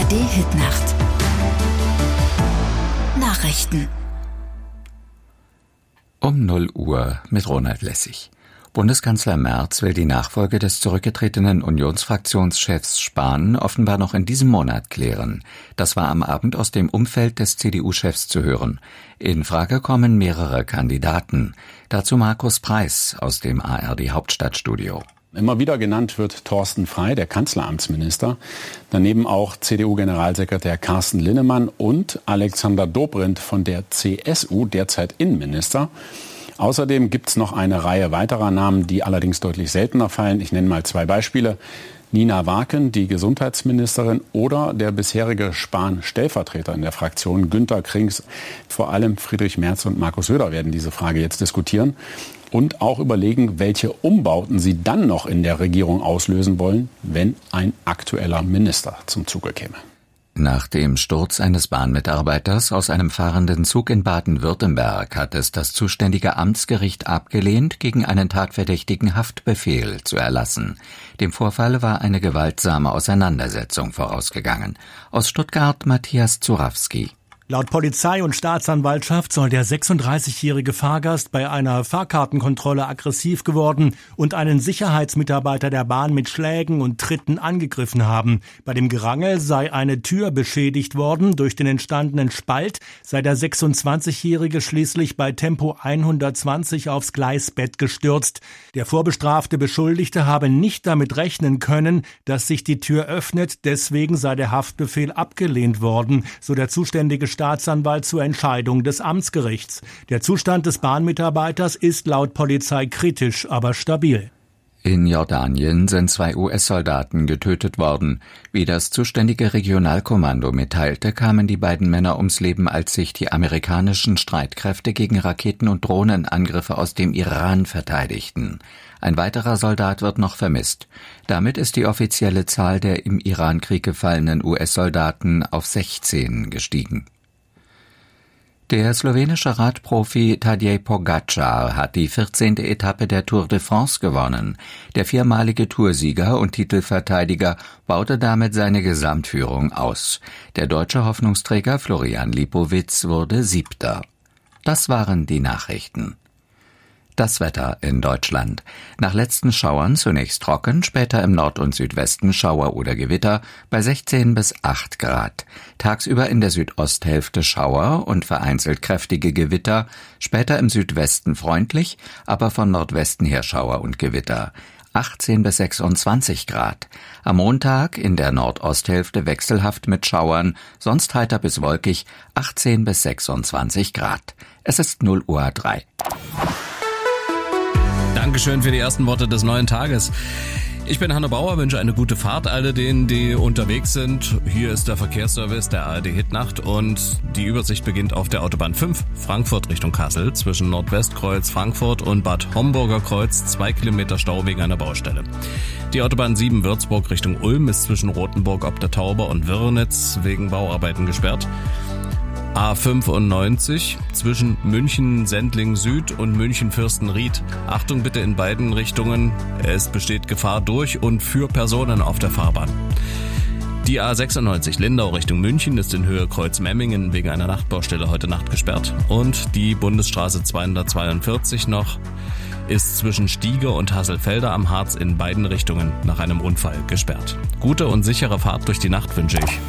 ARD-Hitnacht. Nachrichten. Um 0 Uhr mit Ronald Lessig. Bundeskanzler Merz will die Nachfolge des zurückgetretenen Unionsfraktionschefs Spahn offenbar noch in diesem Monat klären. Das war am Abend aus dem Umfeld des CDU-Chefs zu hören. In Frage kommen mehrere Kandidaten. Dazu Markus Preis aus dem ARD-Hauptstadtstudio. Immer wieder genannt wird Thorsten Frey, der Kanzleramtsminister. Daneben auch CDU-Generalsekretär Carsten Linnemann und Alexander Dobrindt von der CSU, derzeit Innenminister. Außerdem gibt es noch eine Reihe weiterer Namen, die allerdings deutlich seltener fallen. Ich nenne mal 2 Beispiele. Nina Waken, die Gesundheitsministerin, oder der bisherige Spahn-Stellvertreter in der Fraktion, Günter Krings. Vor allem Friedrich Merz und Markus Söder werden diese Frage jetzt diskutieren und auch überlegen, welche Umbauten sie dann noch in der Regierung auslösen wollen, wenn ein aktueller Minister zum Zuge käme. Nach dem Sturz eines Bahnmitarbeiters aus einem fahrenden Zug in Baden-Württemberg hat es das zuständige Amtsgericht abgelehnt, gegen einen Tatverdächtigen Haftbefehl zu erlassen. Dem Vorfall war eine gewaltsame Auseinandersetzung vorausgegangen. Aus Stuttgart Matthias Zurawski. Laut Polizei und Staatsanwaltschaft soll der 36-jährige Fahrgast bei einer Fahrkartenkontrolle aggressiv geworden und einen Sicherheitsmitarbeiter der Bahn mit Schlägen und Tritten angegriffen haben. Bei dem Gerangel sei eine Tür beschädigt worden. Durch den entstandenen Spalt sei der 26-jährige schließlich bei Tempo 120 aufs Gleisbett gestürzt. Der vorbestrafte Beschuldigte habe nicht damit rechnen können, dass sich die Tür öffnet. Deswegen sei der Haftbefehl abgelehnt worden, so der zuständige Staatsanwalt zur Entscheidung des Amtsgerichts. Der Zustand des Bahnmitarbeiters ist laut Polizei kritisch, aber stabil. In Jordanien sind 2 US-Soldaten getötet worden. Wie das zuständige Regionalkommando mitteilte, kamen die beiden Männer ums Leben, als sich die amerikanischen Streitkräfte gegen Raketen- und Drohnenangriffe aus dem Iran verteidigten. Ein weiterer Soldat wird noch vermisst. Damit ist die offizielle Zahl der im Irankrieg gefallenen US-Soldaten auf 16 gestiegen. Der slowenische Radprofi Tadej Pogačar hat die 14. Etappe der Tour de France gewonnen. Der 4-malige Toursieger und Titelverteidiger baute damit seine Gesamtführung aus. Der deutsche Hoffnungsträger Florian Lipowitz wurde 7. Das waren die Nachrichten. Das Wetter in Deutschland. Nach letzten Schauern zunächst trocken, später im Nord- und Südwesten Schauer oder Gewitter bei 16 bis 8 Grad. Tagsüber in der Südosthälfte Schauer und vereinzelt kräftige Gewitter, später im Südwesten freundlich, aber von Nordwesten her Schauer und Gewitter. 18 bis 26 Grad. Am Montag in der Nordosthälfte wechselhaft mit Schauern, sonst heiter bis wolkig, 18 bis 26 Grad. Es ist 0:03 Uhr. Dankeschön für die ersten Worte des neuen Tages. Ich bin Hanno Bauer, wünsche eine gute Fahrt alle denen, die unterwegs sind. Hier ist der Verkehrsservice der ARD-Hitnacht und die Übersicht beginnt auf der Autobahn 5, Frankfurt Richtung Kassel, zwischen Nordwestkreuz Frankfurt und Bad Homburger Kreuz, 2 Kilometer Stau wegen einer Baustelle. Die Autobahn 7 Würzburg Richtung Ulm ist zwischen Rothenburg ob der Tauber und Wörnitz wegen Bauarbeiten gesperrt. A95 zwischen München-Sendling Süd und München-Fürstenried. Achtung bitte in beiden Richtungen, es besteht Gefahr durch und für Personen auf der Fahrbahn. Die A96 Lindau Richtung München ist in Höhe Kreuz-Memmingen wegen einer Nachtbaustelle heute Nacht gesperrt. Und die Bundesstraße 242 noch ist zwischen Stiege und Hasselfelder am Harz in beiden Richtungen nach einem Unfall gesperrt. Gute und sichere Fahrt durch die Nacht wünsche ich.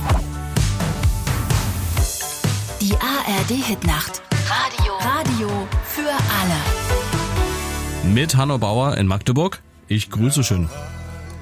Die ARD-Hitnacht. Radio für alle. Mit Hanno Bauer in Magdeburg. Ich grüße schön.